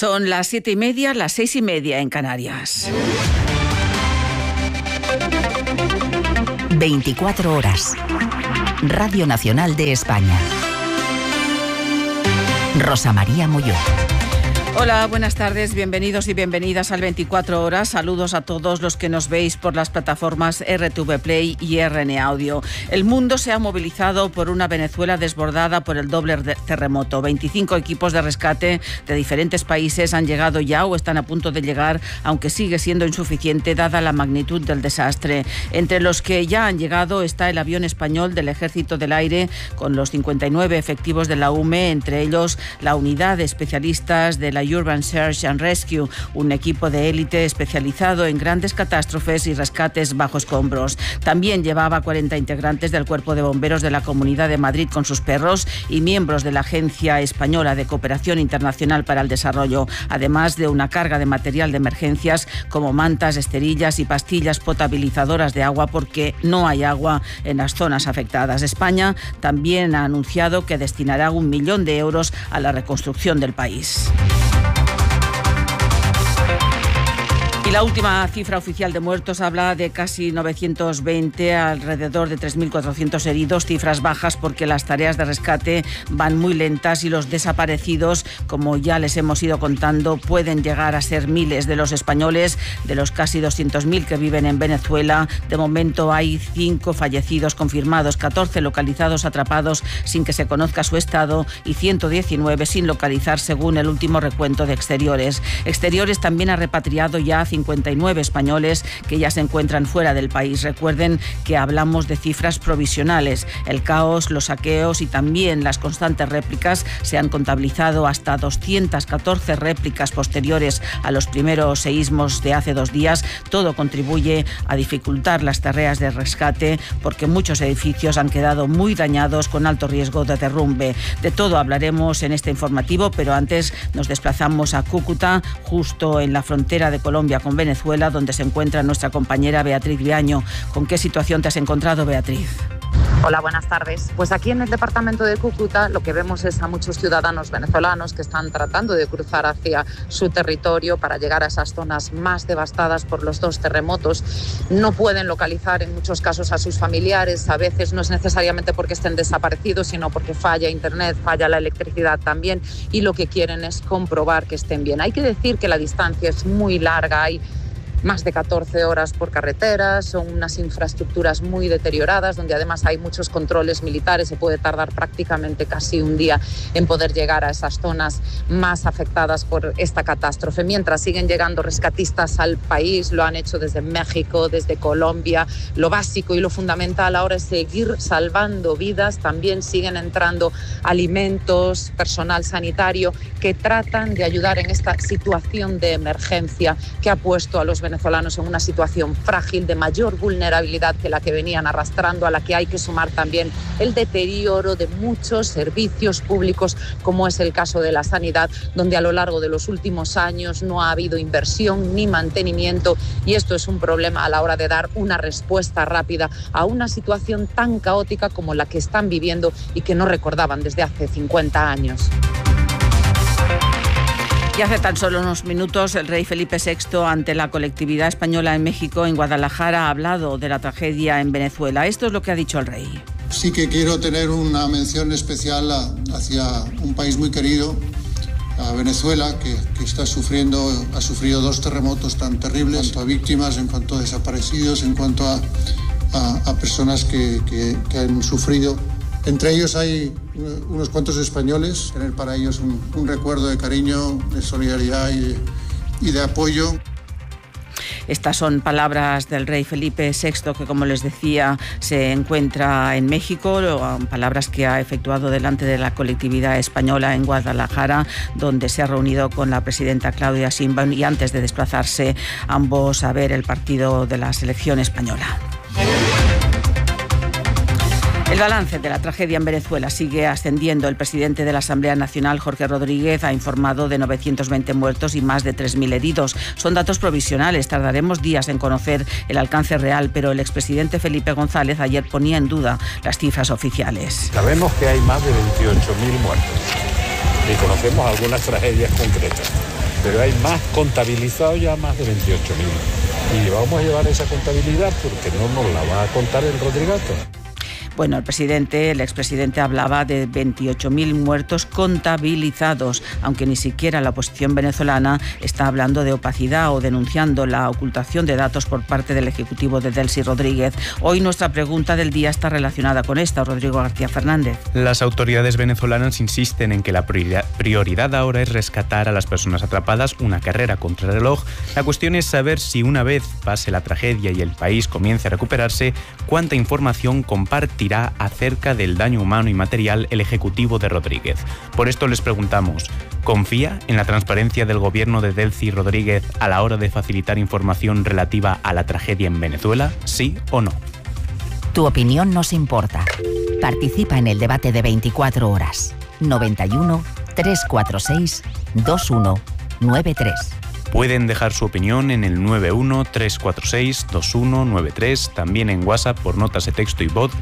Son las 7:30, las 6:30 en Canarias. 24 horas. Radio Nacional de España. Rosa María Molló. Hola, buenas tardes, bienvenidos y bienvenidas al 24 horas. Saludos a todos los que nos veis por las plataformas RTV Play y RN Audio. El mundo se ha movilizado por una Venezuela desbordada por el doble terremoto. 25 equipos de rescate de diferentes países han llegado ya o están a punto de llegar, aunque sigue siendo insuficiente dada la magnitud del desastre. Entre los que ya han llegado está el avión español del Ejército del Aire con los 59 efectivos de la UME, entre ellos la unidad de especialistas de la Urban Search and Rescue, un equipo de élite especializado en grandes catástrofes y rescates bajo escombros. También llevaba 40 integrantes del Cuerpo de Bomberos de la Comunidad de Madrid con sus perros y miembros de la Agencia Española de Cooperación Internacional para el Desarrollo, además de una carga de material de emergencias como mantas, esterillas y pastillas potabilizadoras de agua porque no hay agua en las zonas afectadas. España también ha anunciado que destinará 1 millón de euros a la reconstrucción del país. Y la última cifra oficial de muertos habla de casi 920, alrededor de 3.400 heridos, cifras bajas porque las tareas de rescate van muy lentas y los desaparecidos, como ya les hemos ido contando, pueden llegar a ser miles. De los españoles, de los casi 200.000 que viven en Venezuela, de momento hay 5 fallecidos confirmados, 14 localizados atrapados sin que se conozca su estado y 119 sin localizar según el último recuento de Exteriores. Exteriores también ha repatriado ya 59 españoles que ya se encuentran fuera del país. Recuerden que hablamos de cifras provisionales. El caos, los saqueos y también las constantes réplicas se han contabilizado hasta 214 réplicas posteriores a los primeros seísmos de hace 2 días. Todo contribuye a dificultar las tareas de rescate porque muchos edificios han quedado muy dañados con alto riesgo de derrumbe. De todo hablaremos en este informativo, pero antes nos desplazamos a Cúcuta, justo en la frontera de Colombia con Venezuela, donde se encuentra nuestra compañera Beatriz Viaño. ¿Con qué situación te has encontrado, Beatriz? Hola, buenas tardes. Pues aquí en el departamento de Cúcuta lo que vemos es a muchos ciudadanos venezolanos que están tratando de cruzar hacia su territorio para llegar a esas zonas más devastadas por los 2 terremotos. No pueden localizar en muchos casos a sus familiares, a veces no es necesariamente porque estén desaparecidos, sino porque falla internet, falla la electricidad también, y lo que quieren es comprobar que estén bien. Hay que decir que la distancia es muy larga, hay más de 14 horas por carretera, son unas infraestructuras muy deterioradas, donde además hay muchos controles militares, se puede tardar prácticamente casi un día en poder llegar a esas zonas más afectadas por esta catástrofe. Mientras siguen llegando rescatistas al país, lo han hecho desde México, desde Colombia. Lo básico y lo fundamental ahora es seguir salvando vidas. También siguen entrando alimentos, personal sanitario, que tratan de ayudar en esta situación de emergencia que ha puesto a los venezolanos en una situación frágil, de mayor vulnerabilidad que la que venían arrastrando, a la que hay que sumar también el deterioro de muchos servicios públicos, como es el caso de la sanidad, donde a lo largo de los últimos años no ha habido inversión ni mantenimiento, y esto es un problema a la hora de dar una respuesta rápida a una situación tan caótica como la que están viviendo y que no recordaban desde hace 50 años. Y hace tan solo unos minutos el rey Felipe VI, ante la colectividad española en México, en Guadalajara, ha hablado de la tragedia en Venezuela. Esto es lo que ha dicho el rey. Sí que quiero tener una mención especial hacia un país muy querido, a Venezuela, que ha sufrido 2 terremotos tan terribles, en cuanto a víctimas, en cuanto a desaparecidos, en cuanto a personas que han sufrido. Entre ellos hay unos cuantos españoles, tener para ellos un recuerdo de cariño, de solidaridad y de apoyo. Estas son palabras del rey Felipe VI, que, como les decía, se encuentra en México, palabras que ha efectuado delante de la colectividad española en Guadalajara, donde se ha reunido con la presidenta Claudia Sheinbaum y antes de desplazarse ambos a ver el partido de la selección española. El balance de la tragedia en Venezuela sigue ascendiendo. El presidente de la Asamblea Nacional, Jorge Rodríguez, ha informado de 920 muertos y más de 3.000 heridos. Son datos provisionales, tardaremos días en conocer el alcance real, pero el expresidente Felipe González ayer ponía en duda las cifras oficiales. Sabemos que hay más de 28.000 muertos y conocemos algunas tragedias concretas. pero hay más contabilizados, ya más de 28.000. Y vamos a llevar esa contabilidad porque no nos la va a contar el Rodrigato. Bueno, el expresidente hablaba de 28.000 muertos contabilizados, aunque ni siquiera la oposición venezolana está hablando de opacidad o denunciando la ocultación de datos por parte del ejecutivo de Delcy Rodríguez. Hoy nuestra pregunta del día está relacionada con esta, Rodrigo García Fernández. Las autoridades venezolanas insisten en que la prioridad ahora es rescatar a las personas atrapadas, una carrera contra el reloj. La cuestión es saber si una vez pase la tragedia y el país comience a recuperarse, cuánta información compartirá acerca del daño humano y material el ejecutivo de Rodríguez. Por esto les preguntamos, ¿confía en la transparencia del gobierno de Delcy Rodríguez a la hora de facilitar información relativa a la tragedia en Venezuela? ¿Sí o no? Tu opinión nos importa. Participa en el debate de 24 horas. 91 346 2193. Pueden dejar su opinión en el 91-346-2193, también en WhatsApp por notas de texto y voz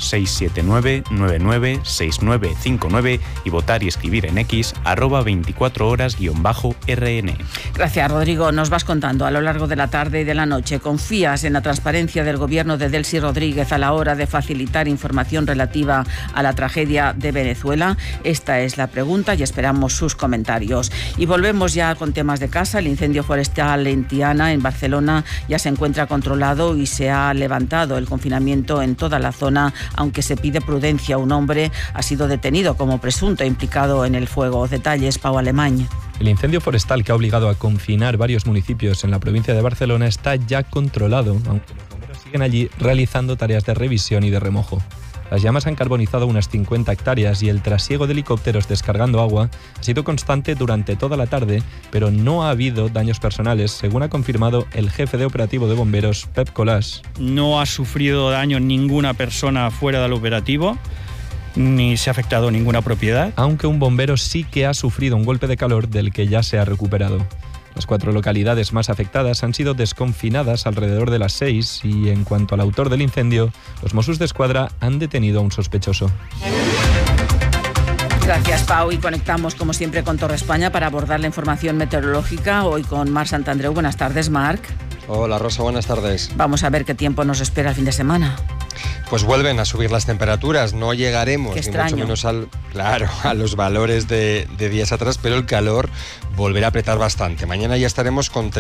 679-996959 y votar y escribir en X @24horas_RN. Gracias, Rodrigo. Nos vas contando a lo largo de la tarde y de la noche. ¿Confías en la transparencia del gobierno de Delcy Rodríguez a la hora de facilitar información relativa a la tragedia de Venezuela? Esta es la pregunta y esperamos sus comentarios. Y volvemos ya con temas de casa. El incendio forestal en Tiana, en Barcelona, ya se encuentra controlado y se ha levantado el confinamiento en toda la zona, aunque se pide prudencia. Un hombre ha sido detenido como presunto implicado en el fuego. Detalles, Pau Alemany. El incendio forestal que ha obligado a confinar varios municipios en la provincia de Barcelona está ya controlado, aunque los bomberos siguen allí realizando tareas de revisión y de remojo. Las llamas han carbonizado unas 50 hectáreas y el trasiego de helicópteros descargando agua ha sido constante durante toda la tarde, pero no ha habido daños personales, según ha confirmado el jefe de operativo de bomberos, Pep Colás. No ha sufrido daño ninguna persona fuera del operativo, ni se ha afectado ninguna propiedad. Aunque un bombero sí que ha sufrido un golpe de calor del que ya se ha recuperado. Las 4 localidades más afectadas han sido desconfinadas alrededor de las 6 y, en cuanto al autor del incendio, los Mossos d'Esquadra han detenido a un sospechoso. Gracias, Pau. Y conectamos, como siempre, con Torre España para abordar la información meteorológica. Hoy con Marc Santandreu. Buenas tardes, Marc. Hola, Rosa. Buenas tardes. Vamos a ver qué tiempo nos espera el fin de semana. Pues vuelven a subir las temperaturas, no llegaremos ni mucho menos a los valores de días atrás, pero el calor volverá a apretar bastante. Mañana ya estaremos con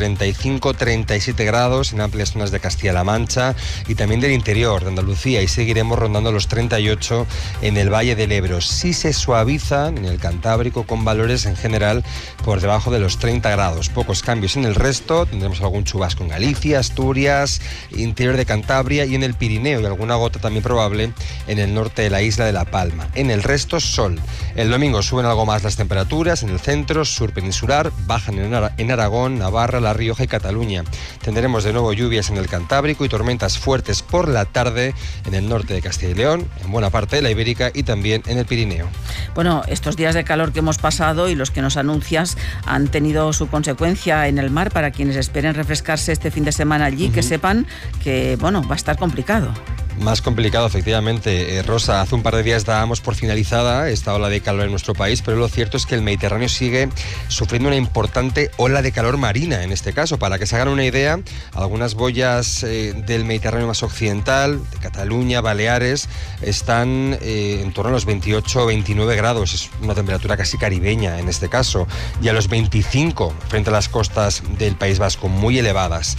35-37 grados en amplias zonas de Castilla-La Mancha y también del interior de Andalucía, y seguiremos rondando los 38 en el Valle del Ebro. Sí se suavizan en el Cantábrico con valores en general por debajo de los 30 grados. Pocos cambios en el resto, tendremos algún chubasco en Galicia, Asturias, interior de Cantabria y en el Pirineo, y alguna gota también probable en el norte de la isla de La Palma. En el resto, sol. El domingo suben algo más las temperaturas en el centro, sur peninsular, bajan en Aragón, Navarra, La Rioja y Cataluña. Tendremos de nuevo lluvias en el Cantábrico y tormentas fuertes por la tarde en el norte de Castilla y León, en buena parte de la Ibérica y también en el Pirineo. Bueno, estos días de calor que hemos pasado y los que nos anuncias han tenido su consecuencia en el mar. Para quienes esperen refrescarse este fin de semana allí, que sepan que, bueno, va a estar complicado. Más complicado, efectivamente. Rosa, hace un par de días dábamos por finalizada esta ola de calor en nuestro país, pero lo cierto es que el Mediterráneo sigue sufriendo una importante ola de calor marina, en este caso. Para que se hagan una idea, algunas boyas del Mediterráneo más occidental, de Cataluña, Baleares, están en torno a los 28-29 grados. Es una temperatura casi caribeña en este caso. Y a los 25 frente a las costas del País Vasco, muy elevadas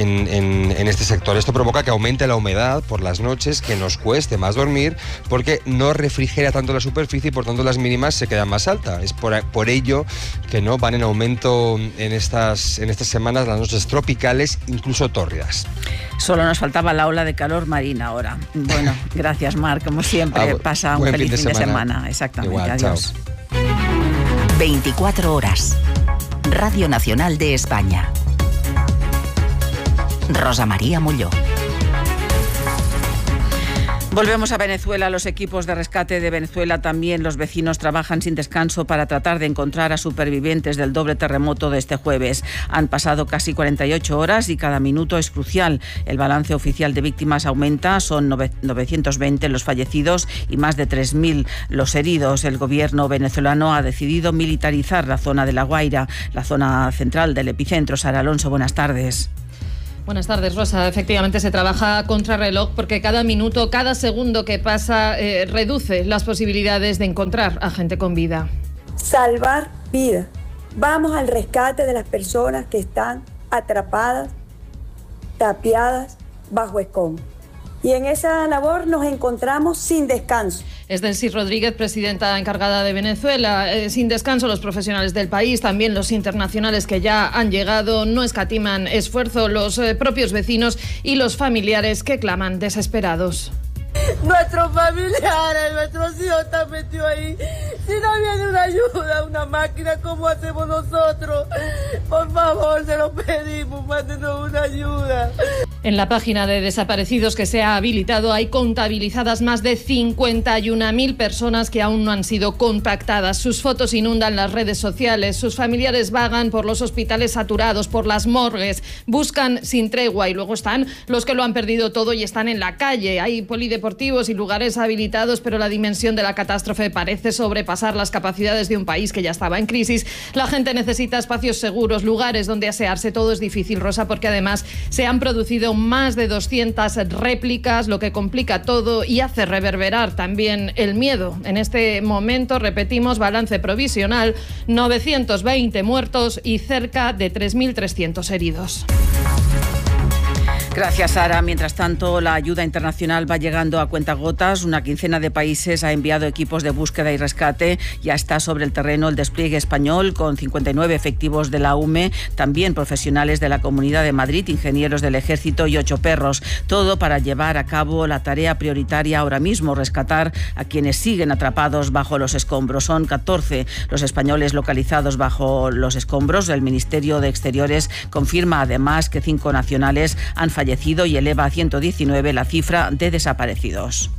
en este sector. Esto provoca que aumente la humedad por las noches, que nos cueste más dormir porque no refrigera tanto la superficie y por tanto las mínimas se quedan más altas. Es por ello que no van en aumento en estas semanas las noches tropicales, incluso tórridas. Solo nos faltaba la ola de calor marina ahora. Bueno, gracias, Marc, como siempre. Pasa un feliz fin de semana. Exactamente. Igual, adiós. Chao. 24 horas. Radio Nacional de España. Rosa María Molló. Volvemos a Venezuela. Los equipos de rescate de Venezuela, también los vecinos, trabajan sin descanso para tratar de encontrar a supervivientes del doble terremoto de este jueves. Han pasado casi 48 horas y cada minuto es crucial. El balance oficial de víctimas aumenta, son 920 los fallecidos y más de 3.000 los heridos. El gobierno venezolano ha decidido militarizar la zona de La Guaira, la zona central del epicentro. Sara Alonso, buenas tardes. Buenas tardes, Rosa. Efectivamente se trabaja contrarreloj porque cada minuto, cada segundo que pasa reduce las posibilidades de encontrar a gente con vida. Salvar vidas. Vamos al rescate de las personas que están atrapadas, tapiadas, bajo escombros. Y en esa labor nos encontramos sin descanso. Es Delcy Rodríguez, presidenta encargada de Venezuela. Sin descanso los profesionales del país, también los internacionales que ya han llegado, no escatiman esfuerzo, los propios vecinos y los familiares que claman desesperados. Nuestros familiares, nuestros hijos están metidos ahí. Si no viene una ayuda, una máquina, ¿cómo hacemos nosotros? Por favor, se lo pedimos, mándenos una ayuda. En la página de desaparecidos que se ha habilitado hay contabilizadas más de 51.000 personas que aún no han sido contactadas. Sus fotos inundan las redes sociales, sus familiares vagan por los hospitales saturados, por las morgues, buscan sin tregua, y luego están los que lo han perdido todo y están en la calle. Hay polideportivos y lugares habilitados, pero la dimensión de la catástrofe parece sobrepasar las capacidades de un país que ya estaba en crisis. La gente necesita espacios seguros, lugares donde asearse. Todo es difícil, Rosa, porque además se han producido más de 200 réplicas, lo que complica todo y hace reverberar también el miedo. En este momento, repetimos, balance provisional, 920 muertos y cerca de 3.300 heridos. Gracias, Sara. Mientras tanto, la ayuda internacional va llegando a cuentagotas. Una quincena de países ha enviado equipos de búsqueda y rescate. Ya está sobre el terreno el despliegue español, con 59 efectivos de la UME, también profesionales de la Comunidad de Madrid, ingenieros del Ejército y 8 perros. Todo para llevar a cabo la tarea prioritaria ahora mismo, rescatar a quienes siguen atrapados bajo los escombros. Son 14 los españoles localizados bajo los escombros. El Ministerio de Exteriores confirma además que 5 nacionales han fallecido y eleva a 119 la cifra de desaparecidos.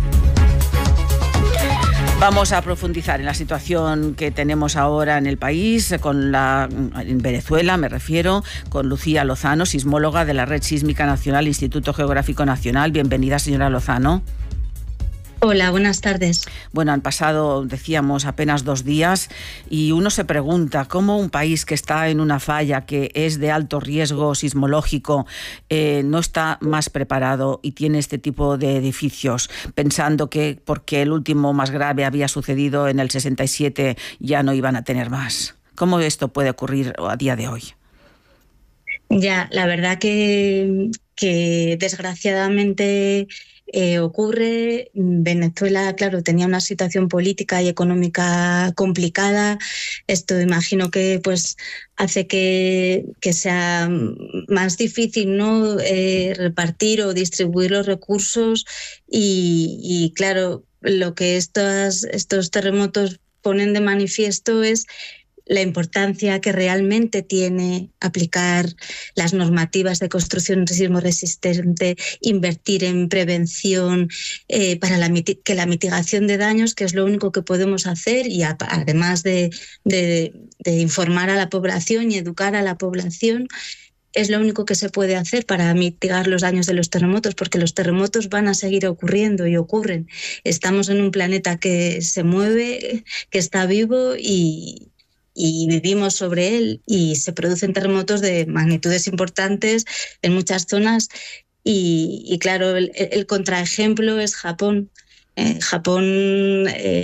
Vamos a profundizar en la situación que tenemos ahora en el país, en Venezuela me refiero, con Lucía Lozano, sismóloga de la Red Sísmica Nacional, Instituto Geográfico Nacional. Bienvenida, señora Lozano. Hola, buenas tardes. Bueno, han pasado, decíamos, apenas 2 días y uno se pregunta cómo un país que está en una falla que es de alto riesgo sismológico no está más preparado y tiene este tipo de edificios, pensando que porque el último más grave había sucedido en el 67 ya no iban a tener más. ¿Cómo esto puede ocurrir a día de hoy? Ya, la verdad que desgraciadamente ocurre. Venezuela, claro, tenía una situación política y económica complicada. Esto imagino que pues hace que sea más difícil, ¿no? Repartir o distribuir los recursos y claro, lo que estos terremotos ponen de manifiesto es la importancia que realmente tiene aplicar las normativas de construcción sismo resistente, invertir en prevención para que la mitigación de daños, que es lo único que podemos hacer, y además de informar a la población y educar a la población, es lo único que se puede hacer para mitigar los daños de los terremotos, porque los terremotos van a seguir ocurriendo y ocurren. Estamos en un planeta que se mueve, que está vivo y vivimos sobre él, y se producen terremotos de magnitudes importantes en muchas zonas y claro, el contraejemplo es Japón. Japón,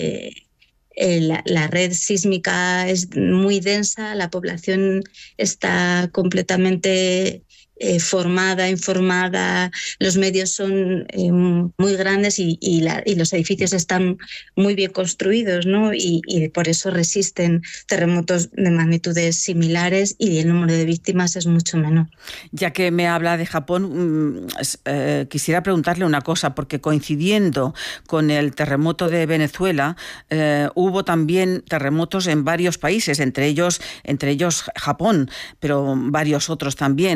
la red sísmica es muy densa, la población está completamente formada, informada, los medios son muy grandes y los edificios están muy bien construidos, ¿no? Y por eso resisten terremotos de magnitudes similares y el número de víctimas es mucho menor. Ya que me habla de Japón, quisiera preguntarle una cosa, porque coincidiendo con el terremoto de Venezuela, hubo también terremotos en varios países, entre ellos Japón, pero varios otros también, digamos,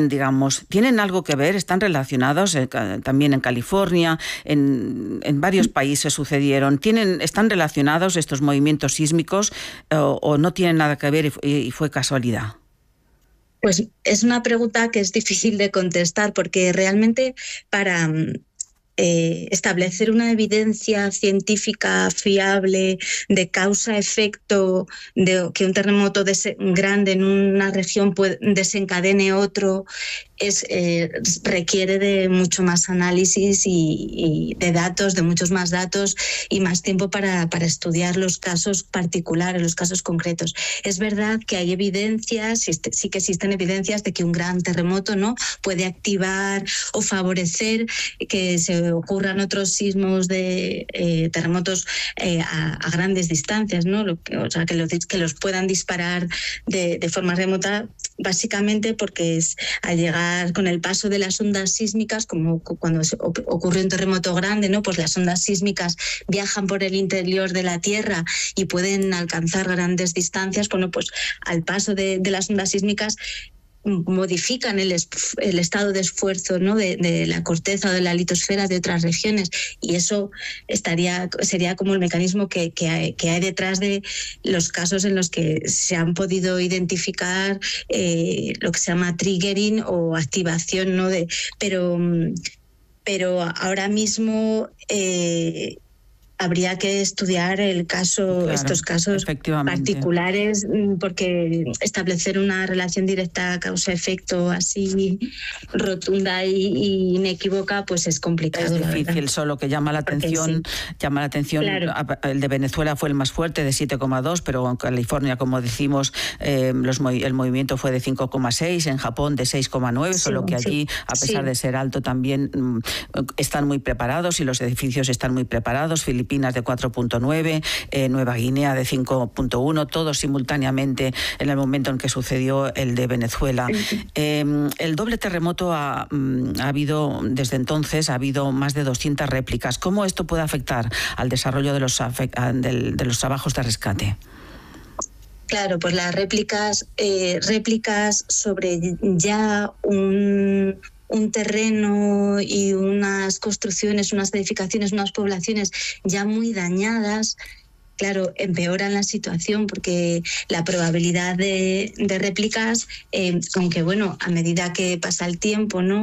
sísmicos, ¿tienen algo que ver? ¿Están relacionados? También en California, en varios países sucedieron. ¿Están relacionados estos movimientos sísmicos o no tienen nada que ver y fue casualidad? Pues es una pregunta que es difícil de contestar, porque realmente para establecer una evidencia científica fiable de causa-efecto, de que un terremoto grande en una región desencadene otro, requiere de mucho más análisis y de datos, de muchos más datos y más tiempo para estudiar los casos particulares, los casos concretos. Es verdad que hay evidencias, sí que existen evidencias de que un gran terremoto, ¿no?, puede activar o favorecer que se ocurran otros sismos de terremotos a grandes distancias, ¿no? O sea, que los puedan disparar de forma remota, básicamente porque al llegar con el paso de las ondas sísmicas, como cuando ocurre un terremoto grande, ¿no?, pues las ondas sísmicas viajan por el interior de la Tierra y pueden alcanzar grandes distancias. Bueno, pues al paso de las ondas sísmicas modifican el estado de esfuerzo, ¿no?, de la corteza o de la litosfera de otras regiones, y eso sería como el mecanismo que hay detrás de los casos en los que se han podido identificar lo que se llama triggering o activación, ¿no? Pero ahora mismo habría que estudiar estos casos particulares, porque establecer una relación directa causa-efecto así rotunda y inequívoca, pues es complicado. Es difícil, solo que llama la atención. Claro. El de Venezuela fue el más fuerte, de 7,2, pero en California, como decimos, el movimiento fue de 5,6, en Japón de 6,9, solo que allí, a pesar de ser alto, también están muy preparados y los edificios están muy preparados. Filipinas de 4,9, Nueva Guinea de 5,1, todos simultáneamente en el momento en que sucedió el de Venezuela. El doble terremoto ha habido, desde entonces, ha habido más de 200 réplicas. ¿Cómo esto puede afectar al desarrollo de los trabajos de rescate? Claro, pues las réplicas sobre ya un terreno y unas construcciones, unas edificaciones, unas poblaciones ya muy dañadas, claro, empeoran la situación, porque la probabilidad de réplicas, aunque bueno, a medida que pasa el tiempo, ¿no?,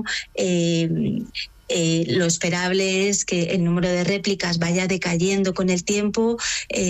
lo esperable es que el número de réplicas vaya decayendo con el tiempo.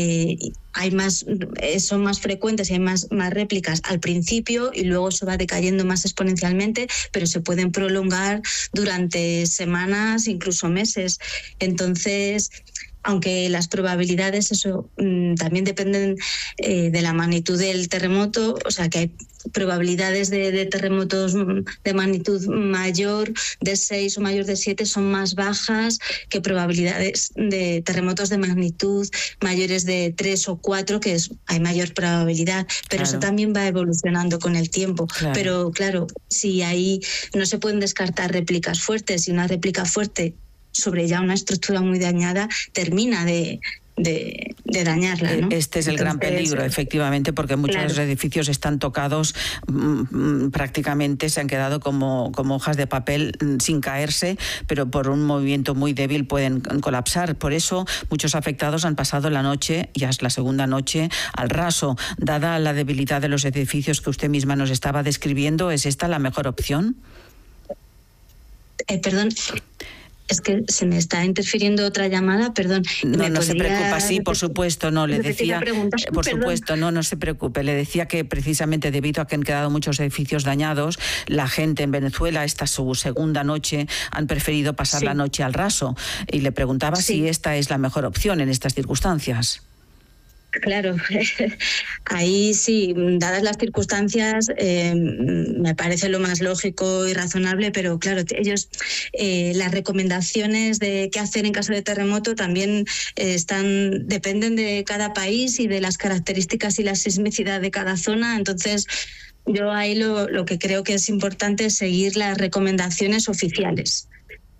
Son más frecuentes y hay más réplicas al principio, y luego se va decayendo más exponencialmente, pero se pueden prolongar durante semanas, incluso meses. Entonces, aunque las probabilidades también dependen de la magnitud del terremoto, o sea que hay probabilidades de terremotos de magnitud mayor de 6 o mayor de 7 son más bajas que probabilidades de terremotos de magnitud mayores de 3 o 4, que hay mayor probabilidad, pero eso también va evolucionando con el tiempo. Pero claro, si ahí no se pueden descartar réplicas fuertes, y una réplica fuerte sobre ya una estructura muy dañada termina de dañarla, ¿no? Este es el gran peligro, efectivamente, porque muchos de los edificios están tocados, prácticamente se han quedado como hojas de papel sin caerse, pero por un movimiento muy débil pueden colapsar. Por eso muchos afectados han pasado la noche, ya es la segunda noche, al raso. Dada la debilidad de los edificios que usted misma nos estaba describiendo, ¿es esta la mejor opción? Perdón. Es que se me está interfiriendo otra llamada, perdón. No se preocupa, sí, por supuesto, no, le decía, por supuesto, no se preocupe, le decía que precisamente debido a que han quedado muchos edificios dañados, la gente en Venezuela, esta es su segunda noche, han preferido pasar la noche al raso, y le preguntaba si esta es la mejor opción en estas circunstancias. Claro, ahí sí, dadas las circunstancias, me parece lo más lógico y razonable, pero claro, ellos, las recomendaciones de qué hacer en caso de terremoto también dependen de cada país y de las características y la sismicidad de cada zona. Entonces, yo ahí lo que creo que es importante es seguir las recomendaciones oficiales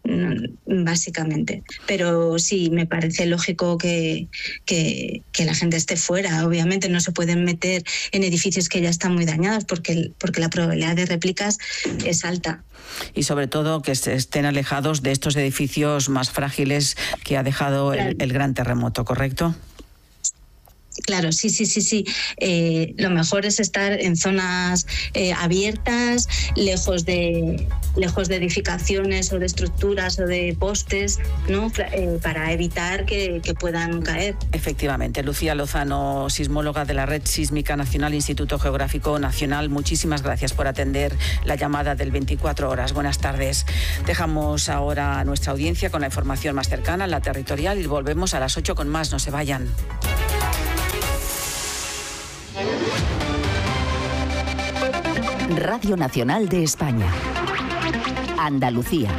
básicamente. Pero sí, me parece lógico que la gente esté fuera. Obviamente no se pueden meter en edificios que ya están muy dañados porque la probabilidad de réplicas es alta. Y sobre todo que estén alejados de estos edificios más frágiles que ha dejado el gran terremoto, ¿correcto? Claro, sí. Lo mejor es estar en zonas abiertas, lejos de edificaciones o de estructuras o de postes, ¿no? Para evitar que puedan caer. Efectivamente. Lucía Lozano, sismóloga de la Red Sísmica Nacional, Instituto Geográfico Nacional, muchísimas gracias por atender la llamada del 24 horas. Buenas tardes. Dejamos ahora a nuestra audiencia con la información más cercana, la territorial, y volvemos a las 8 con más. No se vayan. Radio Nacional de España. Andalucía.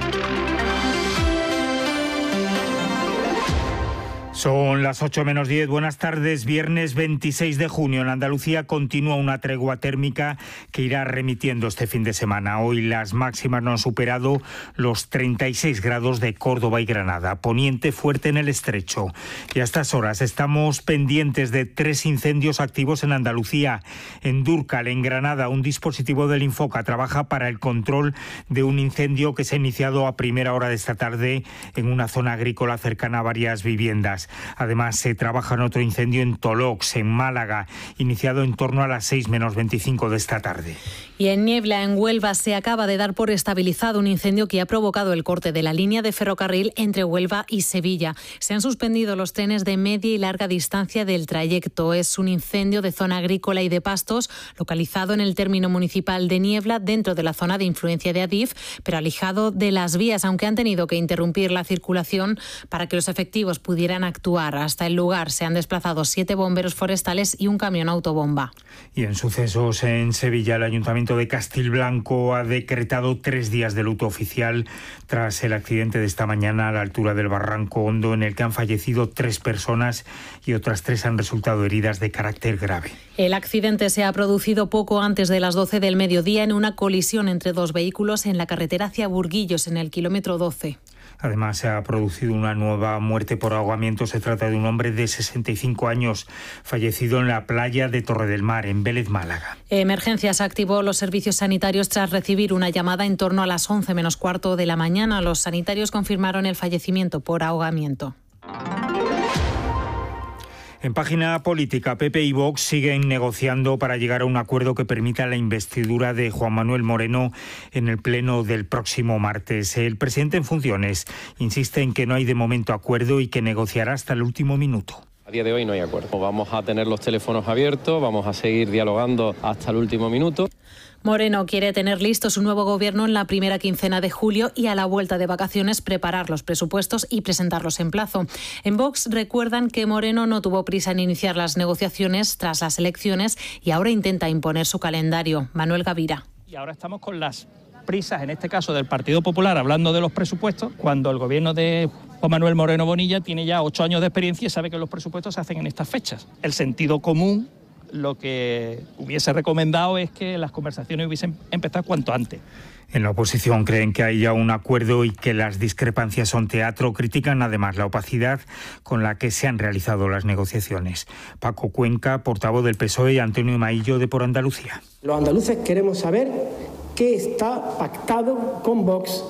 Son las 8 menos 10. Buenas tardes. Viernes 26 de junio en Andalucía continúa una tregua térmica que irá remitiendo este fin de semana. Hoy las máximas no han superado los 36 grados de Córdoba y Granada. Poniente fuerte en el Estrecho. Y a estas horas estamos pendientes de 3 incendios activos en Andalucía. En Dúrcal, en Granada, un dispositivo del Infoca trabaja para el control de un incendio que se ha iniciado a primera hora de esta tarde en una zona agrícola cercana a varias viviendas. Además, se trabaja en otro incendio en Tolox, en Málaga, iniciado en torno a las 6 menos 25 de esta tarde. Y en Niebla, en Huelva, se acaba de dar por estabilizado un incendio que ha provocado el corte de la línea de ferrocarril entre Huelva y Sevilla. Se han suspendido los trenes de media y larga distancia del trayecto. Es un incendio de zona agrícola y de pastos, localizado en el término municipal de Niebla, dentro de la zona de influencia de Adif, pero alejado de las vías, aunque han tenido que interrumpir la circulación para que los efectivos pudieran actuar. Hasta el lugar se han desplazado 7 bomberos forestales y un camión autobomba. Y en sucesos en Sevilla, el Ayuntamiento de Castilblanco ha decretado 3 días de luto oficial tras el accidente de esta mañana a la altura del Barranco Hondo, en el que han fallecido 3 personas y otras 3 han resultado heridas de carácter grave. El accidente se ha producido poco antes de las 12 del mediodía en una colisión entre 2 vehículos en la carretera hacia Burguillos, en el kilómetro 12. Además, se ha producido una nueva muerte por ahogamiento. Se trata de un hombre de 65 años, fallecido en la playa de Torre del Mar, en Vélez, Málaga. Emergencias activó los servicios sanitarios tras recibir una llamada en torno a las 11 menos cuarto de la mañana. Los sanitarios confirmaron el fallecimiento por ahogamiento. En página política, PP y Vox siguen negociando para llegar a un acuerdo que permita la investidura de Juan Manuel Moreno en el pleno del próximo martes. El presidente en funciones insiste en que no hay de momento acuerdo y que negociará hasta el último minuto. A día de hoy no hay acuerdo. Vamos a tener los teléfonos abiertos, vamos a seguir dialogando hasta el último minuto. Moreno quiere tener listo su nuevo gobierno en la primera quincena de julio y a la vuelta de vacaciones preparar los presupuestos y presentarlos en plazo. En Vox recuerdan que Moreno no tuvo prisa en iniciar las negociaciones tras las elecciones y ahora intenta imponer su calendario. Manuel Gavira. Y ahora estamos con las prisas, en este caso del Partido Popular, hablando de los presupuestos, cuando el gobierno de Juan Manuel Moreno Bonilla tiene ya 8 años de experiencia y sabe que los presupuestos se hacen en estas fechas. El sentido común lo que hubiese recomendado es que las conversaciones hubiesen empezado cuanto antes. En la oposición creen que hay ya un acuerdo y que las discrepancias son teatro. Critican además la opacidad con la que se han realizado las negociaciones. Paco Cuenca, portavoz del PSOE, y Antonio Maillo, de Por Andalucía. Los andaluces queremos saber qué está pactado con Vox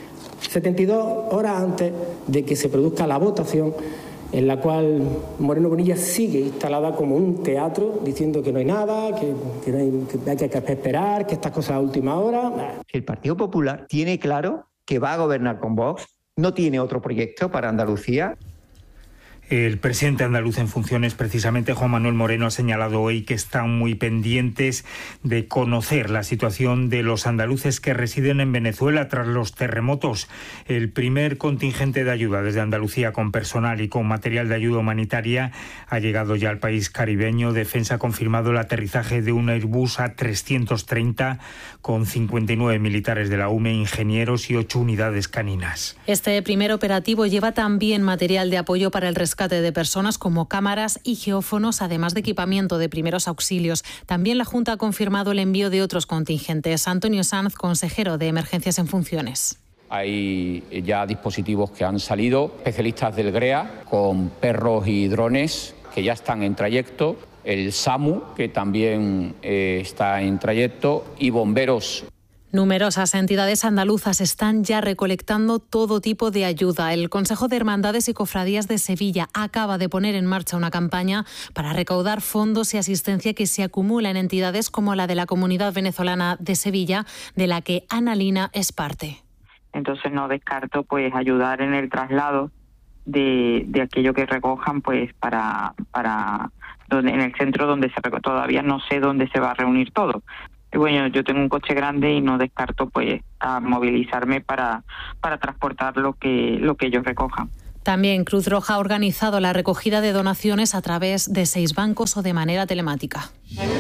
72 horas antes de que se produzca la votación, en la cual Moreno Bonilla sigue instalada como un teatro, diciendo que no hay nada, que hay que esperar, que estas cosas a última hora. El Partido Popular tiene claro que va a gobernar con Vox, no tiene otro proyecto para Andalucía. El presidente andaluz en funciones, precisamente Juan Manuel Moreno, ha señalado hoy que están muy pendientes de conocer la situación de los andaluces que residen en Venezuela tras los terremotos. El primer contingente de ayuda desde Andalucía, con personal y con material de ayuda humanitaria, ha llegado ya al país caribeño. Defensa ha confirmado el aterrizaje de un Airbus A330 con 59 militares de la UME, ingenieros y 8 unidades caninas. Este primer operativo lleva también material de apoyo para el rescate de personas, como cámaras y geófonos, además de equipamiento de primeros auxilios. También la Junta ha confirmado el envío de otros contingentes. Antonio Sanz, consejero de Emergencias en funciones. Hay ya dispositivos que han salido, especialistas del GREA con perros y drones que ya están en trayecto, el SAMU que también está en trayecto y bomberos. Numerosas entidades andaluzas están ya recolectando todo tipo de ayuda. El Consejo de Hermandades y Cofradías de Sevilla acaba de poner en marcha una campaña para recaudar fondos y asistencia que se acumula en entidades como la de la Comunidad Venezolana de Sevilla, de la que Ana Lina es parte. Entonces no descarto pues ayudar en el traslado de aquello que recojan pues para donde, en el centro donde todavía no sé dónde se va a reunir todo. Y bueno, yo tengo un coche grande y no descarto pues a movilizarme para transportar lo que ellos recojan. También Cruz Roja ha organizado la recogida de donaciones a través de 6 bancos o de manera telemática.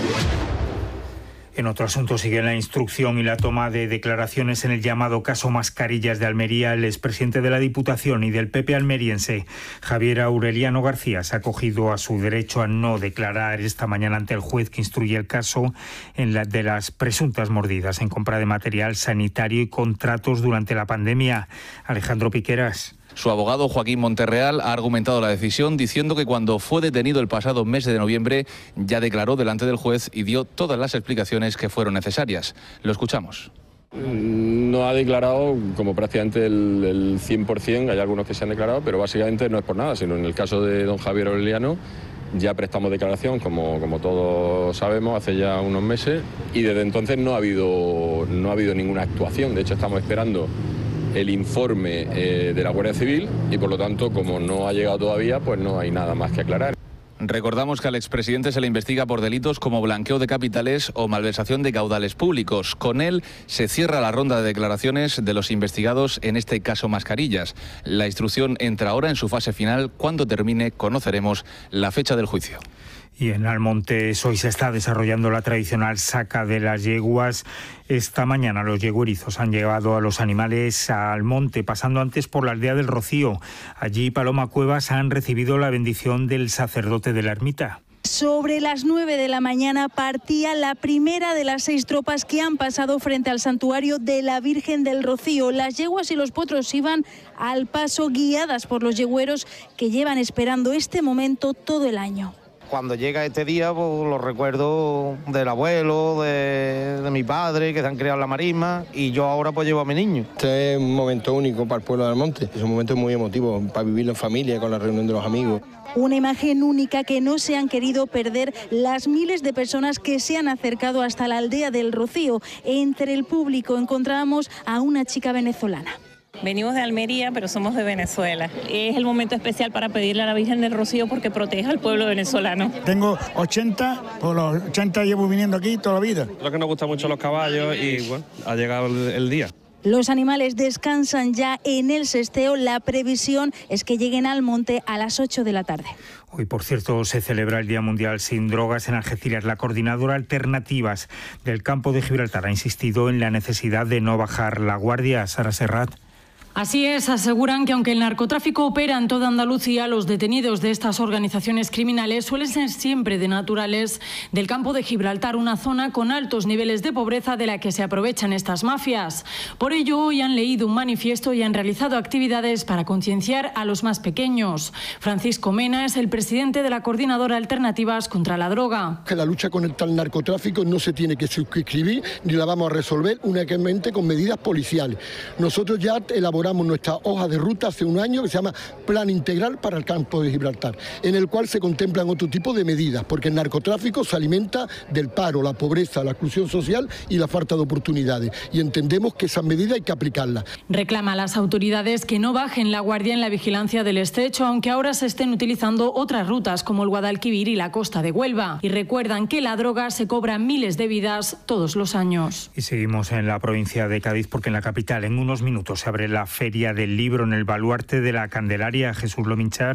En otro asunto sigue la instrucción y la toma de declaraciones en el llamado caso Mascarillas de Almería. El expresidente de la Diputación y del PP almeriense, Javier Aureliano García, se ha acogido a su derecho a no declarar esta mañana ante el juez que instruye el caso de las presuntas mordidas en compra de material sanitario y contratos durante la pandemia. Alejandro Piqueras. Su abogado Joaquín Monterreal ha argumentado la decisión diciendo que cuando fue detenido el pasado mes de noviembre ya declaró delante del juez y dio todas las explicaciones que fueron necesarias. Lo escuchamos. No ha declarado como prácticamente el 100%, hay algunos que se han declarado, pero básicamente no es por nada, sino en el caso de don Javier Aureliano ya prestamos declaración, como todos sabemos, hace ya unos meses, y desde entonces no ha habido ninguna actuación. De hecho, estamos esperando el informe de la Guardia Civil y por lo tanto, como no ha llegado todavía, pues no hay nada más que aclarar. Recordamos que al expresidente se le investiga por delitos como blanqueo de capitales o malversación de caudales públicos. Con él se cierra la ronda de declaraciones de los investigados en este caso Mascarillas. La instrucción entra ahora en su fase final. Cuando termine, conoceremos la fecha del juicio. Y en Almontes hoy se está desarrollando la tradicional saca de las yeguas. Esta mañana los yeguerizos han llevado a los animales al monte, pasando antes por la aldea del Rocío. Allí Paloma Cuevas han recibido la bendición del sacerdote de la ermita. Sobre las 9 de la mañana partía la primera de las 6 tropas que han pasado frente al santuario de la Virgen del Rocío. Las yeguas y los potros iban al paso guiadas por los yegueros que llevan esperando este momento todo el año. Cuando llega este día, pues lo recuerdo del abuelo, de mi padre, que se han criado en la marisma, y yo ahora pues llevo a mi niño. Este es un momento único para el pueblo de Almonte, es un momento muy emotivo para vivirlo en familia, con la reunión de los amigos. Una imagen única que no se han querido perder las miles de personas que se han acercado hasta la aldea del Rocío. Entre el público encontramos a una chica venezolana. Venimos de Almería, pero somos de Venezuela. Es el momento especial para pedirle a la Virgen del Rocío porque proteja al pueblo venezolano. Tengo 80, por los 80 llevo viniendo aquí toda la vida. Lo que nos gustan mucho los caballos y bueno, ha llegado el día. Los animales descansan ya en el sesteo. La previsión es que lleguen al monte a las 8 de la tarde. Hoy, por cierto, se celebra el Día Mundial sin Drogas en Algeciras. La coordinadora Alternativas del campo de Gibraltar ha insistido en la necesidad de no bajar la guardia. Sara Serrat. Así es, aseguran que aunque el narcotráfico opera en toda Andalucía, los detenidos de estas organizaciones criminales suelen ser siempre de naturales del campo de Gibraltar, una zona con altos niveles de pobreza de la que se aprovechan estas mafias. Por ello, hoy han leído un manifiesto y han realizado actividades para concienciar a los más pequeños. Francisco Mena es el presidente de la Coordinadora Alternativas contra la Droga. Que la lucha contra el narcotráfico no se tiene que suscribir ni la vamos a resolver únicamente con medidas policiales. Nosotros ya elaboramos nuestra hoja de ruta hace un año que se llama Plan Integral para el Campo de Gibraltar, en el cual se contemplan otro tipo de medidas, porque el narcotráfico se alimenta del paro, la pobreza, la exclusión social y la falta de oportunidades, y entendemos que esas medidas hay que aplicarlas. Reclama a las autoridades que no bajen la guardia en la vigilancia del estrecho, aunque ahora se estén utilizando otras rutas como el Guadalquivir y la costa de Huelva, y recuerdan que la droga se cobra miles de vidas todos los años. Y seguimos en la provincia de Cádiz porque en la capital en unos minutos se abre la Feria del Libro en el baluarte de la Candelaria. Jesús Lominchar.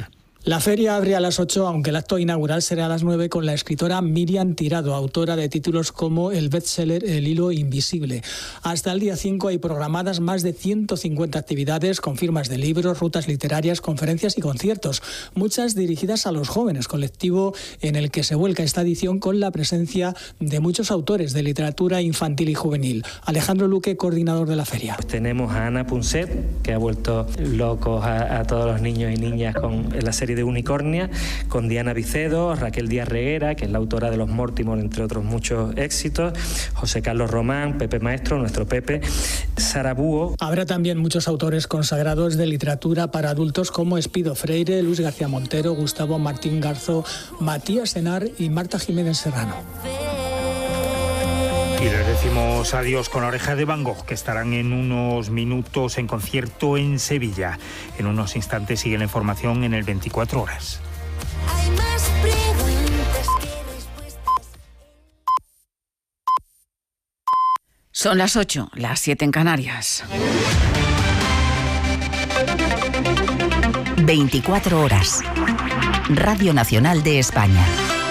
La feria abre a las 8, aunque el acto inaugural será a las 9 con la escritora Miriam Tirado, autora de títulos como el bestseller El hilo invisible. Hasta el día 5 hay programadas más de 150 actividades con firmas de libros, rutas literarias, conferencias y conciertos, muchas dirigidas a los jóvenes, colectivo en el que se vuelca esta edición con la presencia de muchos autores de literatura infantil y juvenil. Alejandro Luque, coordinador de la feria. Pues tenemos a Ana Punset, que ha vuelto locos a todos los niños y niñas con la serie de Unicornia, con Diana Vicedo, Raquel Díaz Reguera, que es la autora de Los Mortimer, entre otros muchos éxitos, José Carlos Román, Pepe Maestro, nuestro Pepe, Sara Búho. Habrá también muchos autores consagrados de literatura para adultos como Espido Freire, Luis García Montero, Gustavo Martín Garzo, Matías Senar y Marta Jiménez Serrano. Y les decimos adiós con Oreja de Van Gogh, que estarán en unos minutos en concierto en Sevilla. En unos instantes sigue la información en el 24 horas. Hay más preguntas que respuestas. Son las 8, las 7 en Canarias. 24 horas. Radio Nacional de España.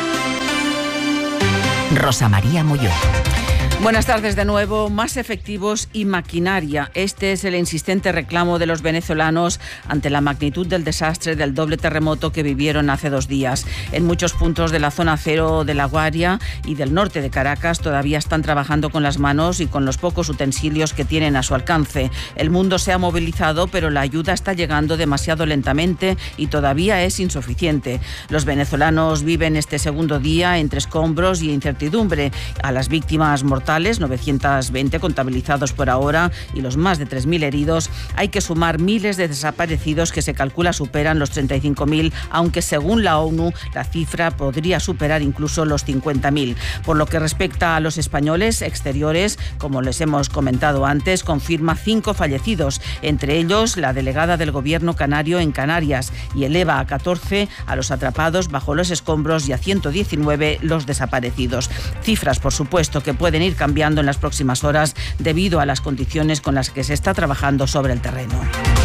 Rosa María Molló. Buenas tardes de nuevo. Más efectivos y maquinaria. Este es el insistente reclamo de los venezolanos ante la magnitud del desastre del doble terremoto que vivieron hace 2 días. En muchos puntos de la zona cero de La Guaria y del norte de Caracas todavía están trabajando con las manos y con los pocos utensilios que tienen a su alcance. El mundo se ha movilizado, pero la ayuda está llegando demasiado lentamente y todavía es insuficiente. Los venezolanos viven este segundo día entre escombros y incertidumbre. A las víctimas mortales, 920 contabilizados por ahora, y los más de 3.000 heridos, hay que sumar miles de desaparecidos que se calcula superan los 35.000, aunque según la ONU la cifra podría superar incluso los 50.000. Por lo que respecta a los españoles exteriores, como les hemos comentado antes, confirma 5 fallecidos, entre ellos la delegada del gobierno canario en Canarias, y eleva a 14 a los atrapados bajo los escombros y a 119 los desaparecidos. Cifras, por supuesto, que pueden ir cambiando en las próximas horas debido a las condiciones con las que se está trabajando sobre el terreno.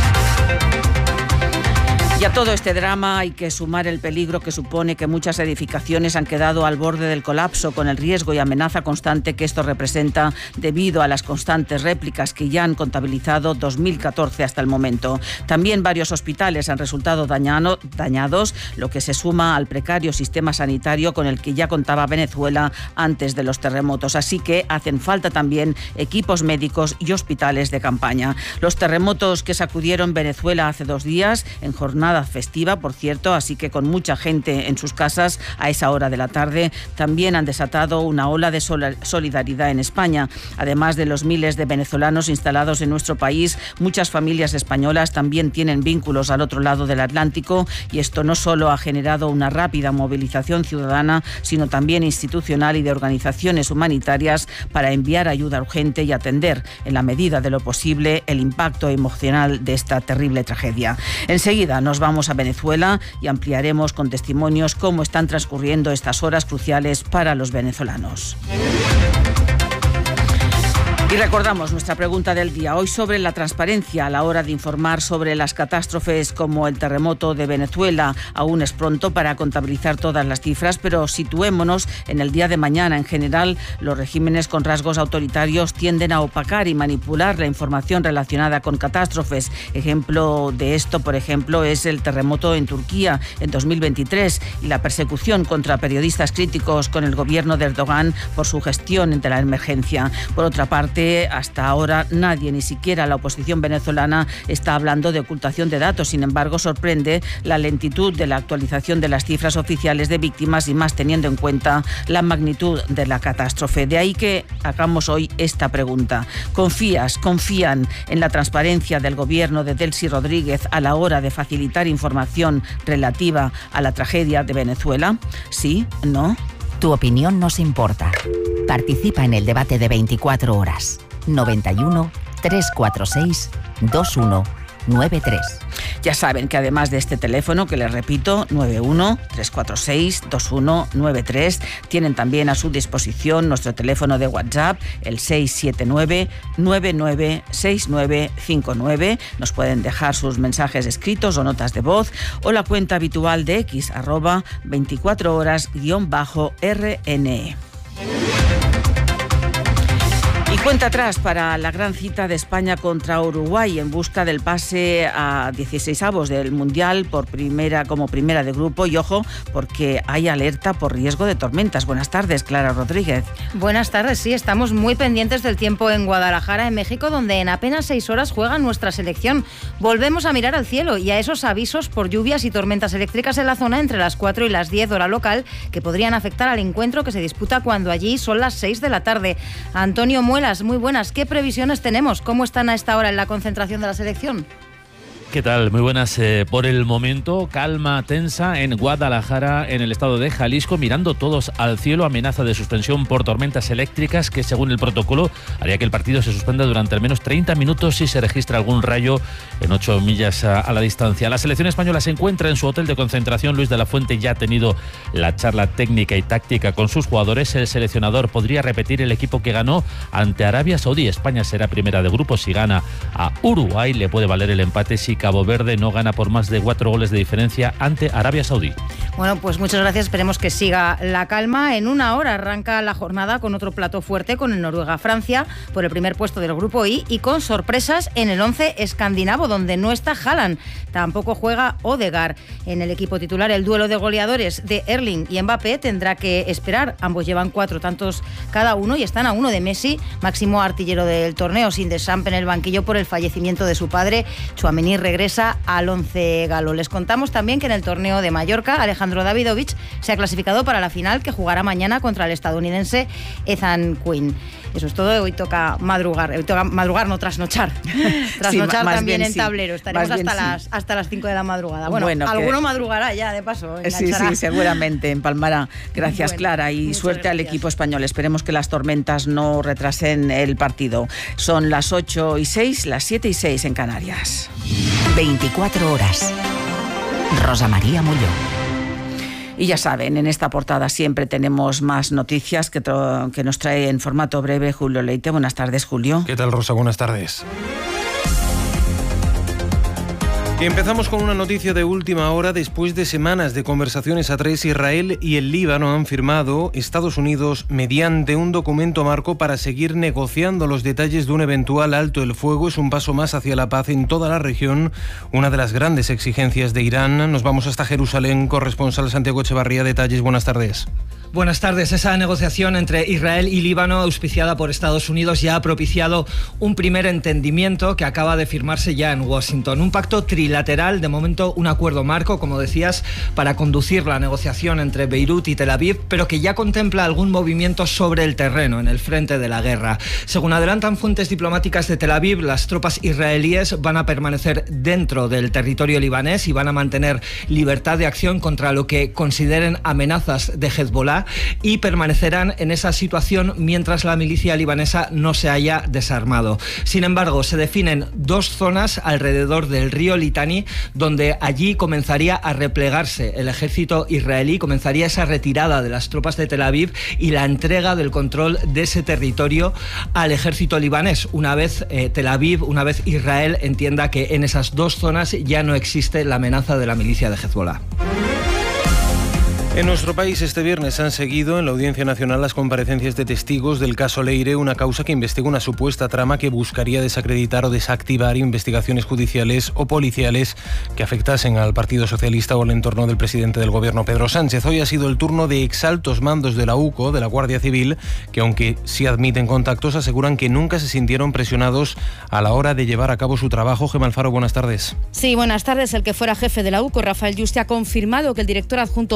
Y a todo este drama hay que sumar el peligro que supone que muchas edificaciones han quedado al borde del colapso, con el riesgo y amenaza constante que esto representa debido a las constantes réplicas que ya han contabilizado 2014 hasta el momento. También varios hospitales han resultado dañados, lo que se suma al precario sistema sanitario con el que ya contaba Venezuela antes de los terremotos. Así que hacen falta también equipos médicos y hospitales de campaña. Los terremotos que sacudieron Venezuela hace 2 días, en jornada festiva, por cierto, así que con mucha gente en sus casas a esa hora de la tarde, también han desatado una ola de solidaridad en España. Además de los miles de venezolanos instalados en nuestro país, muchas familias españolas también tienen vínculos al otro lado del Atlántico, y esto no solo ha generado una rápida movilización ciudadana, sino también institucional y de organizaciones humanitarias para enviar ayuda urgente y atender, en la medida de lo posible, el impacto emocional de esta terrible tragedia. Enseguida nos vamos a Venezuela y ampliaremos con testimonios cómo están transcurriendo estas horas cruciales para los venezolanos. Y recordamos nuestra pregunta del día, hoy sobre la transparencia a la hora de informar sobre las catástrofes como el terremoto de Venezuela. Aún es pronto para contabilizar todas las cifras, pero situémonos en el día de mañana. En general, los regímenes con rasgos autoritarios tienden a opacar y manipular la información relacionada con catástrofes. Ejemplo de esto, por ejemplo, es el terremoto en Turquía en 2023 y la persecución contra periodistas críticos con el gobierno de Erdogan por su gestión de la emergencia. Por otra parte, hasta ahora nadie, ni siquiera la oposición venezolana, está hablando de ocultación de datos. Sin embargo, sorprende la lentitud de la actualización de las cifras oficiales de víctimas, y más teniendo en cuenta la magnitud de la catástrofe. De ahí que hagamos hoy esta pregunta. ¿Confían en la transparencia del gobierno de Delcy Rodríguez a la hora de facilitar información relativa a la tragedia de Venezuela? ¿Sí? ¿No? Tu opinión nos importa. Participa en el debate de 24 horas. 91 346 21 Ya saben que además de este teléfono, que les repito, 91-346-2193, tienen también a su disposición nuestro teléfono de WhatsApp, el 679-996959. Nos pueden dejar sus mensajes escritos o notas de voz, o la cuenta habitual de X, @24horas_RNE. Y cuenta atrás para la gran cita de España contra Uruguay en busca del pase a 16avos del Mundial como primera de grupo. Y ojo, porque hay alerta por riesgo de tormentas. Buenas tardes, Clara Rodríguez. Buenas tardes, sí, estamos muy pendientes del tiempo en Guadalajara, en México, donde en apenas 6 horas juega nuestra selección. Volvemos a mirar al cielo y a esos avisos por lluvias y tormentas eléctricas en la zona entre las 4 y las 10 hora local, que podrían afectar al encuentro que se disputa cuando allí son las 6 de la tarde. Antonio Muelas, muy buenas. ¿Qué previsiones tenemos? ¿Cómo están a esta hora en la concentración de la selección? ¿Qué tal? Muy buenas. Por el momento, calma tensa en Guadalajara, en el estado de Jalisco, mirando todos al cielo. Amenaza de suspensión por tormentas eléctricas que, según el protocolo, haría que el partido se suspenda durante al menos 30 minutos si se registra algún rayo en 8 millas a la distancia. La selección española se encuentra en su hotel de concentración. Luis de la Fuente ya ha tenido la charla técnica y táctica con sus jugadores. El seleccionador podría repetir el equipo que ganó ante Arabia Saudí. España será primera de grupo. Si gana a Uruguay, le puede valer el empate si Cabo Verde no gana por más de 4 goles de diferencia ante Arabia Saudí. Bueno, pues muchas gracias. Esperemos que siga la calma. En una hora arranca la jornada con otro plato fuerte, con el Noruega-Francia por el primer puesto del grupo I, y con sorpresas en el 11 escandinavo, donde no está Haaland. Tampoco juega Odegaard. En el equipo titular, el duelo de goleadores de Erling y Mbappé tendrá que esperar. Ambos llevan 4 tantos cada uno y están a 1 de Messi, máximo artillero del torneo, sin Deschamps en el banquillo por el fallecimiento de su padre. Tchouaméni regresa al 11 galo. Les contamos también que en el torneo de Mallorca, Alejandro Davidovich se ha clasificado para la final, que jugará mañana contra el estadounidense Ethan Quinn. Eso es todo. Hoy toca madrugar. No, trasnochar. Trasnochar sí, también en tablero. Estaremos hasta las 5 de la madrugada. Bueno, alguno madrugará ya, de paso. Sí, seguramente empalmará. Gracias, Clara, y suerte al equipo español. Esperemos que las tormentas no retrasen el partido. Son las 8:06, las 7:06 en Canarias. 24 horas. Rosa María Molló. Y ya saben, en esta portada siempre tenemos más noticias que nos trae en formato breve Julio Leite. Buenas tardes, Julio. ¿Qué tal, Rosa? Buenas tardes. Empezamos con una noticia de última hora. Después de semanas de conversaciones a 3, Israel y el Líbano han firmado, Estados Unidos, mediante un documento marco para seguir negociando los detalles de un eventual alto el fuego. Es un paso más hacia la paz en toda la región, una de las grandes exigencias de Irán. Nos vamos hasta Jerusalén. Corresponsal Santiago Echevarría, detalles. Buenas tardes. Buenas tardes. Esa negociación entre Israel y Líbano, auspiciada por Estados Unidos, ya ha propiciado un primer entendimiento que acaba de firmarse ya en Washington. Un pacto trilateral, de momento un acuerdo marco, como decías, para conducir la negociación entre Beirut y Tel Aviv, pero que ya contempla algún movimiento sobre el terreno, en el frente de la guerra. Según adelantan fuentes diplomáticas de Tel Aviv, las tropas israelíes van a permanecer dentro del territorio libanés y van a mantener libertad de acción contra lo que consideren amenazas de Hezbollah, y permanecerán en esa situación mientras la milicia libanesa no se haya desarmado. Sin embargo, se definen 2 zonas alrededor del río Litani, donde allí comenzaría a replegarse el ejército israelí, comenzaría esa retirada de las tropas de Tel Aviv y la entrega del control de ese territorio al ejército libanés, una vez Tel Aviv, una vez Israel entienda que en esas 2 zonas ya no existe la amenaza de la milicia de Hezbollah. En nuestro país este viernes han seguido en la Audiencia Nacional las comparecencias de testigos del caso Leire, una causa que investiga una supuesta trama que buscaría desacreditar o desactivar investigaciones judiciales o policiales que afectasen al Partido Socialista o al entorno del presidente del Gobierno, Pedro Sánchez. Hoy ha sido el turno de exaltos mandos de la UCO, de la Guardia Civil, que aunque sí admiten contactos, aseguran que nunca se sintieron presionados a la hora de llevar a cabo su trabajo. Gemma Alfaro, buenas tardes. Sí, buenas tardes. El que fuera jefe de la UCO, Rafael Yuste, ha confirmado que el director adjunto operativo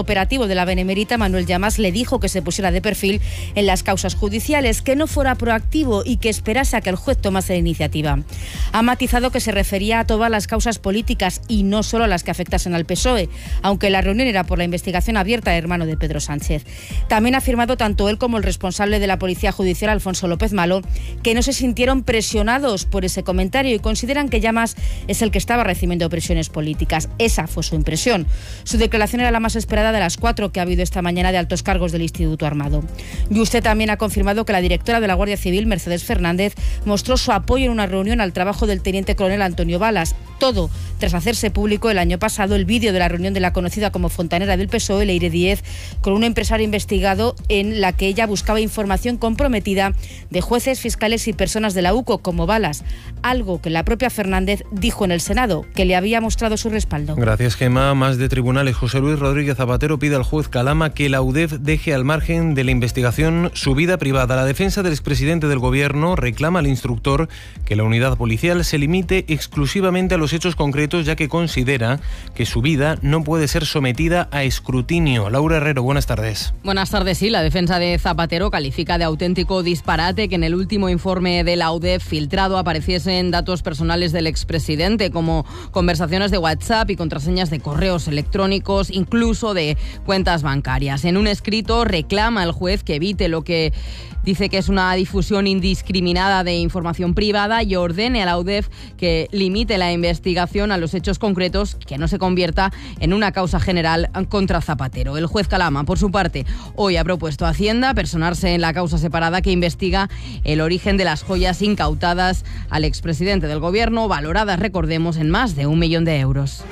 abogado de la benemérita, Manuel Llamas, le dijo que se pusiera de perfil en las causas judiciales, que no fuera proactivo y que esperase a que el juez tomase la iniciativa. Ha matizado que se refería a todas las causas políticas y no solo a las que afectasen al PSOE, aunque la reunión era por la investigación abierta, hermano de Pedro Sánchez. También ha afirmado tanto él como el responsable de la Policía Judicial, Alfonso López Malo, que no se sintieron presionados por ese comentario y consideran que Llamas es el que estaba recibiendo presiones políticas. Esa fue su impresión. Su declaración era la más esperada de las 4 que ha habido esta mañana de altos cargos del Instituto Armado. Y usted también ha confirmado que la directora de la Guardia Civil, Mercedes Fernández, mostró su apoyo en una reunión al trabajo del teniente coronel Antonio Balas. Todo tras hacerse público el año pasado el vídeo de la reunión de la conocida como fontanera del PSOE, Leire Díez, con un empresario investigado en la que ella buscaba información comprometida de jueces, fiscales y personas de la UCO como Balas, algo que la propia Fernández dijo en el Senado, que le había mostrado su respaldo. Gracias, Gemma. Más de tribunales. José Luis Rodríguez Zapatero pide al juez Calama que la UDEF deje al margen de la investigación su vida privada. La defensa del expresidente del Gobierno reclama al instructor que la unidad policial se limite exclusivamente a los hechos concretos, ya que considera que su vida no puede ser sometida a escrutinio. Laura Herrero, buenas tardes. Buenas tardes. Sí, la defensa de Zapatero califica de auténtico disparate que en el último informe de la UDEF filtrado apareciesen datos personales del expresidente, como conversaciones de WhatsApp y contraseñas de correos electrónicos, incluso de cuentas bancarias. En un escrito reclama al juez que evite lo que dice que es una difusión indiscriminada de información privada y ordene a la UDEF que limite la investigación a los hechos concretos, que no se convierta en una causa general contra Zapatero. El juez Calama, por su parte, hoy ha propuesto a Hacienda personarse en la causa separada que investiga el origen de las joyas incautadas al expresidente del Gobierno, valoradas, recordemos, en más de 1 millón de euros.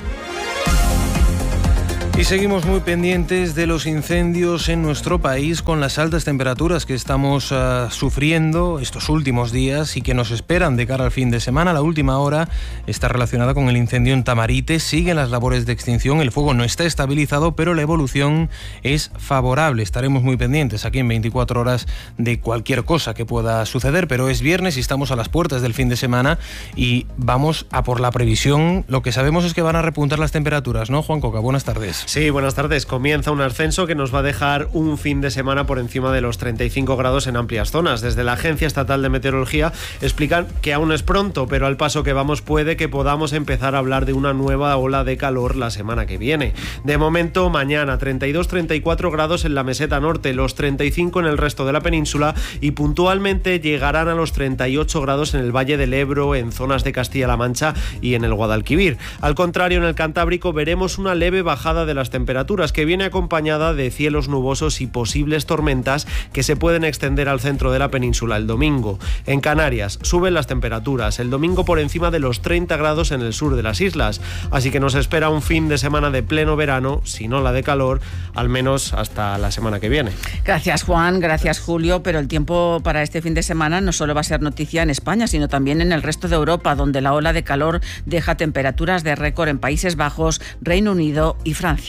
Y seguimos muy pendientes de los incendios en nuestro país con las altas temperaturas que estamos sufriendo estos últimos días y que nos esperan de cara al fin de semana. La última hora está relacionada con el incendio en Tamarite. Siguen las labores de extinción. El fuego no está estabilizado, pero la evolución es favorable. Estaremos muy pendientes aquí en 24 horas de cualquier cosa que pueda suceder, pero es viernes y estamos a las puertas del fin de semana y vamos a por la previsión. Lo que sabemos es que van a repuntar las temperaturas, ¿no, Juan Coca? Buenas tardes. Sí, buenas tardes. Comienza un ascenso que nos va a dejar un fin de semana por encima de los 35 grados en amplias zonas. Desde la Agencia Estatal de Meteorología explican que aún es pronto, pero al paso que vamos puede que podamos empezar a hablar de una nueva ola de calor la semana que viene. De momento, mañana 32-34 grados en la meseta norte, los 35 en el resto de la península y puntualmente llegarán a los 38 grados en el Valle del Ebro, en zonas de Castilla-La Mancha y en el Guadalquivir. Al contrario, en el Cantábrico veremos una leve bajada de las temperaturas que viene acompañada de cielos nubosos y posibles tormentas que se pueden extender al centro de la península el domingo. En Canarias suben las temperaturas, el domingo por encima de los 30 grados en el sur de las islas, así que nos espera un fin de semana de pleno verano, si no la de calor, al menos hasta la semana que viene. Gracias, Juan, gracias, Julio, pero el tiempo para este fin de semana no solo va a ser noticia en España, sino también en el resto de Europa, donde la ola de calor deja temperaturas de récord en Países Bajos, Reino Unido y Francia.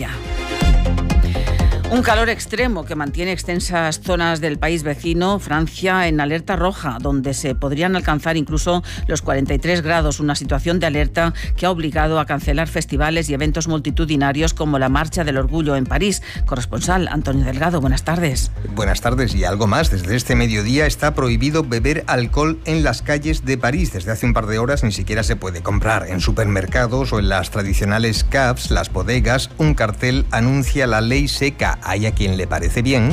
Un calor extremo que mantiene extensas zonas del país vecino, Francia, en alerta roja, donde se podrían alcanzar incluso los 43 grados, una situación de alerta que ha obligado a cancelar festivales y eventos multitudinarios como la Marcha del Orgullo en París. Corresponsal Antonio Delgado, buenas tardes. Buenas tardes y algo más. Desde este mediodía está prohibido beber alcohol en las calles de París. Desde hace un par de horas ni siquiera se puede comprar. En supermercados o en las tradicionales CAFs, las bodegas, un cartel anuncia la ley seca. Hay a quien le parece bien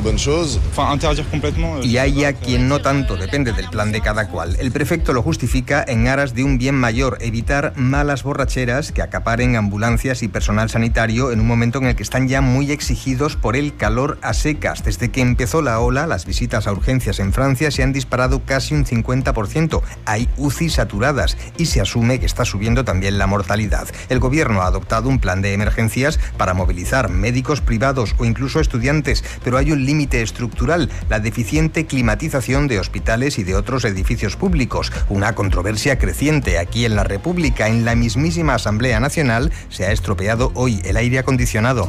y hay a quien no tanto, depende del plan de cada cual. El prefecto lo justifica en aras de un bien mayor, evitar malas borracheras que acaparen ambulancias y personal sanitario en un momento en el que están ya muy exigidos por el calor a secas. Desde que empezó la ola, las visitas a urgencias en Francia se han disparado casi un 50%. Hay UCI saturadas y se asume que está subiendo también la mortalidad. El gobierno ha adoptado un plan de emergencias para movilizar médicos privados o incluso estudiantes, pero hay un límite estructural, la deficiente climatización de hospitales y de otros edificios públicos. Una controversia creciente aquí en la República. En la mismísima Asamblea Nacional se ha estropeado hoy el aire acondicionado,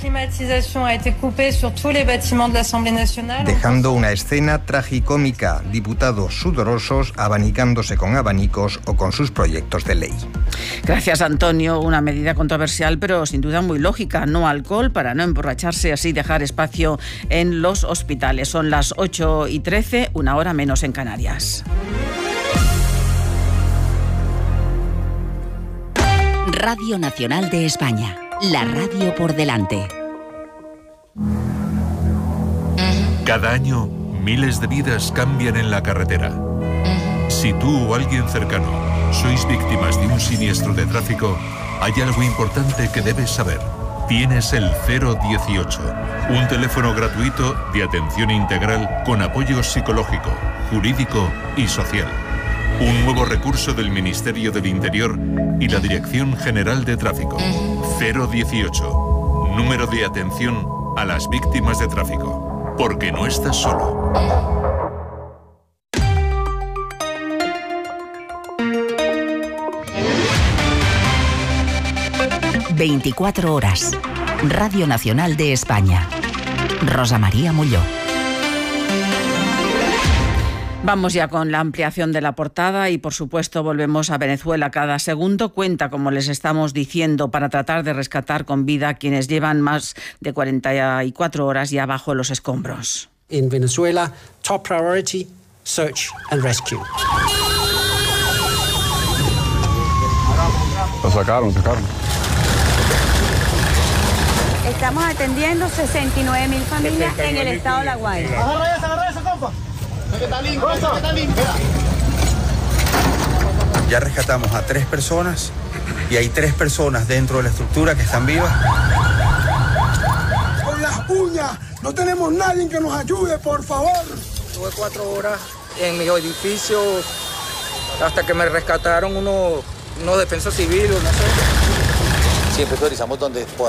dejando una escena tragicómica, diputados sudorosos abanicándose con abanicos o con sus proyectos de ley. Gracias, Antonio. Una medida controversial, pero sin duda muy lógica. No alcohol para no emborrachar organizarse así, dejar espacio en los hospitales. Son las 8:13, 1 hora menos en Canarias. Radio Nacional de España, la radio por delante. Cada año, miles de vidas cambian en la carretera. Si tú o alguien cercano sois víctimas de un siniestro de tráfico, hay algo importante que debes saber. Tienes el 018, un teléfono gratuito de atención integral con apoyo psicológico, jurídico y social. Un nuevo recurso del Ministerio del Interior y la Dirección General de Tráfico. 018, número de atención a las víctimas de tráfico. Porque no estás solo. 24 horas. Radio Nacional de España. Rosa María Molló. Vamos ya con la ampliación de la portada y, por supuesto, volvemos a Venezuela. Cada segundo cuenta, como les estamos diciendo, para tratar de rescatar con vida a quienes llevan más de 44 horas ya bajo los escombros. En Venezuela, top priority, search and rescue. Lo sacaron. Estamos atendiendo 69.000 familias en el estado de La Guaira. Agarra esa, compa. Que está limpia. Ya rescatamos a 3 personas y hay 3 personas dentro de la estructura que están vivas. Con las uñas, no tenemos nadie que nos ayude, por favor. Estuve 4 horas en mi edificio hasta que me rescataron unos defensas civiles, no sé. Siempre priorizamos donde